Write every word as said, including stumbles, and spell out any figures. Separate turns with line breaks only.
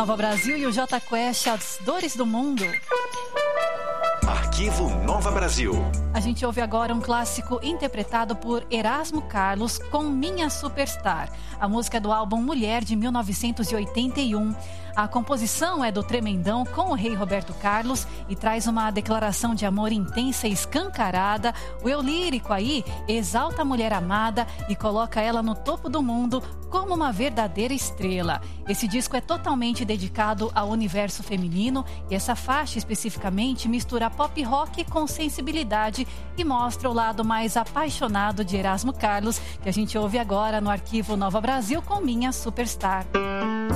Nova Brasil e o Jota Quest, As Dores do Mundo.
Arquivo Nova Brasil.
A gente ouve agora um clássico interpretado por Erasmo Carlos com Minha Superstar. A música é do álbum Mulher, de mil novecentos e oitenta e um. A composição é do Tremendão com o rei Roberto Carlos e traz uma declaração de amor intensa e escancarada. O eu lírico aí exalta a mulher amada e coloca ela no topo do mundo como uma verdadeira estrela. Esse disco é totalmente dedicado ao universo feminino e essa faixa especificamente mistura pop rock com sensibilidade e mostra o lado mais apaixonado de Erasmo Carlos, que a gente ouve agora no Arquivo Nova Brasil com Minha Superstar.